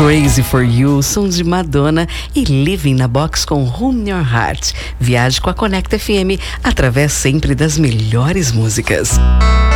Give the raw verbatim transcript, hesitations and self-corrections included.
Crazy for You, som de Madonna e Living na Box com Home Your Heart. Viaje com a Conecta F M através sempre das melhores músicas.